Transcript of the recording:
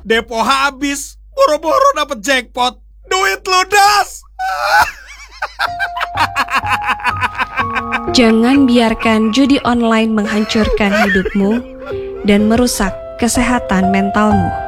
Depo habis, boro-boro dapet jackpot. Duit ludas. Jangan biarkan judi online menghancurkan hidupmu dan merusak kesehatan mentalmu.